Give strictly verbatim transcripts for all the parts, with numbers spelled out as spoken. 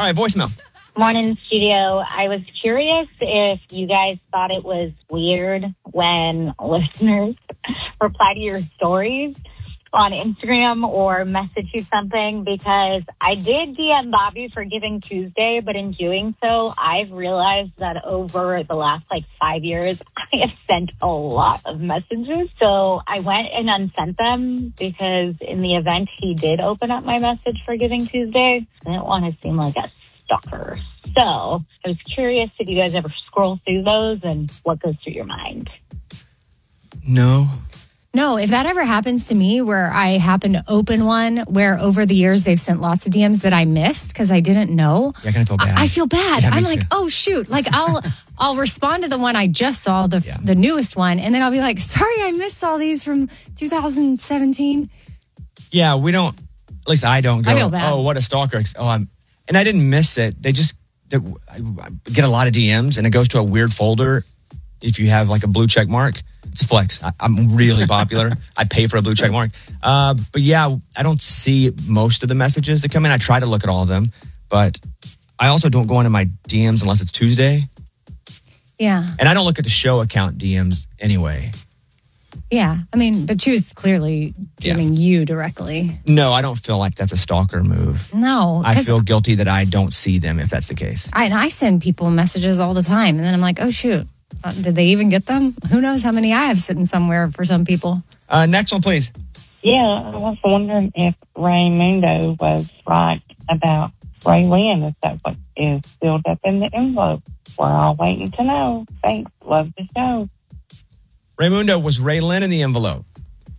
right, voicemail. Morning, studio. I was curious if you guys thought it was weird when listeners reply to your stories on Instagram or message you something, because I did D M Bobby for Giving Tuesday, but in doing so, I've realized that over the last like five years, I have sent a lot of messages. So I went and unsent them because in the event he did open up my message for Giving Tuesday, I didn't want to seem like a stalker. So I was curious if you guys ever scroll through those and what goes through your mind. No. No, if that ever happens to me where I happen to open one where over the years they've sent lots of D Ms that I missed because I didn't know. Yeah, I kind of feel bad. I, I feel bad. Yeah, I'm me like, too. oh, shoot. Like, I'll I'll respond to the one I just saw, the Yeah. the newest one, and then I'll be like, sorry, I missed all these from two thousand seventeen. Yeah, we don't, at least I don't go, I feel bad. oh, what a stalker. Oh, I'm, and I didn't miss it. They just, they, I get a lot of D Ms and it goes to a weird folder if you have like a blue check mark. It's a flex. I, I'm really popular. I pay for a blue check mark. Uh, but yeah, I don't see most of the messages that come in. I try to look at all of them, but I also don't go into my D Ms unless it's Tuesday. Yeah. And I don't look at the show account D Ms anyway. Yeah. I mean, but she was clearly DMing Yeah. you directly. No, I don't feel like that's a stalker move. No. I 'cause feel guilty that I don't see them if that's the case. I, and I send people messages all the time, and then I'm like, oh, shoot. Uh, did they even get them? Who knows how many I have sitting somewhere for some people. Uh, next one, please. Yeah, I was wondering if Raymundo was right about Ray Lynn. If that what is filled up in the envelope. We're all waiting to know. Thanks. Love the show. Raymundo, was Ray Lynn in the envelope?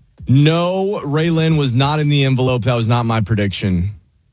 No, Ray Lynn was not in the envelope. That was not my prediction.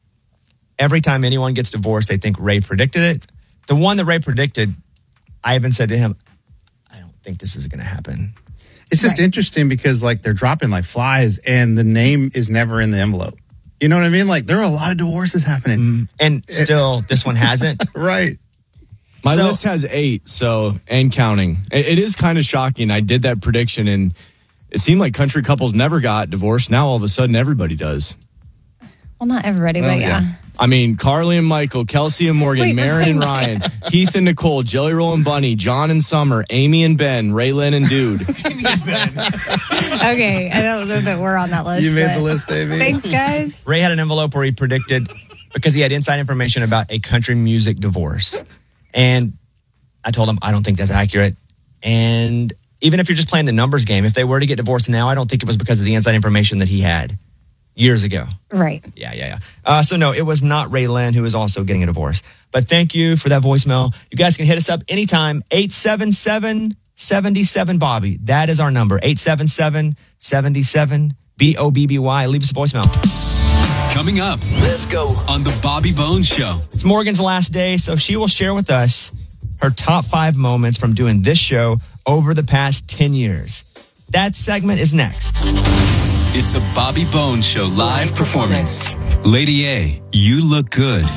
Every time anyone gets divorced, they think Ray predicted it. The one that Ray predicted, I even said to him, I don't think this is going to happen. It's just Right. interesting because like they're dropping like flies and the name is never in the envelope. You know what I mean? Like there are a lot of divorces happening. And still, this one hasn't. Right. My So- list has eight, so, and counting. It, it is kind of shocking. I did that prediction, and it seemed like country couples never got divorced. Now, all of a sudden, everybody does. Well, not everybody, Well, but yeah. yeah. I mean, Carly and Michael, Kelsey and Morgan, Wait, Maren and Ryan, Keith and Nicole, Jelly Roll and Bunny, John and Summer, Amy and Ben, Ray Lynn and Dude. Okay, I don't know that we're on that list. You made but the list, Amy. Thanks, guys. Ray had an envelope where he predicted, because he had inside information about a country music divorce. And I told him, I don't think that's accurate. And even if you're just playing the numbers game, if they were to get divorced now, I don't think it was because of the inside information that he had years ago. Right. Yeah, yeah, yeah. Uh, so no, it was not Ray Lynn who is also getting a divorce. But thank you for that voicemail. You guys can hit us up anytime. eight seven seven, seven seven, Bobby. That is our number. eight seven seven, seven seven, B O B B Y. Leave us a voicemail. Coming up. Let's go. On the Bobby Bones Show. It's Morgan's last day, so she will share with us her top five moments from doing this show over the past ten years. That segment is next. It's a Bobby Bones Show live performance. Lady A, you look good.